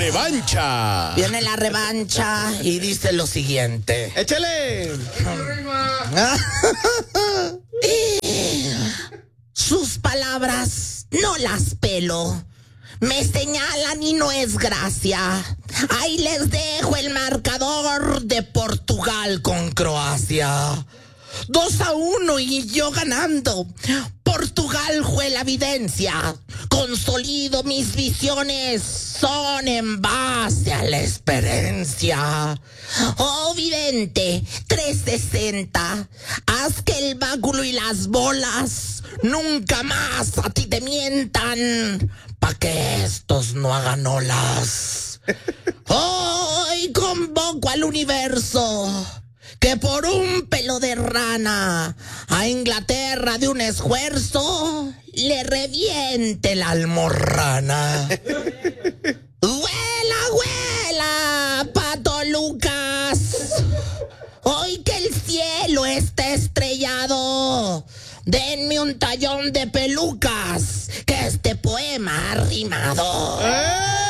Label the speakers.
Speaker 1: revancha.
Speaker 2: Viene la revancha y dice lo siguiente.
Speaker 1: ¡Échale!
Speaker 2: Sus palabras no las pelo. Me señalan y no es gracia. Ahí les dejo el marcador de Portugal con Croacia. 2-1 y yo ganando. Portugal fue la evidencia. Consolido mis visiones, son en base a la experiencia. Oh vidente, 360, haz que el báculo y las bolas nunca más a ti te mientan, pa' que estos no hagan olas. Hoy convoco al universo que por un pelo de rana a Inglaterra de un esfuerzo le reviente la almorrana. ¡Huela, huela, Pato Lucas! Hoy que el cielo está estrellado, denme un tallón de pelucas, que este poema ha rimado.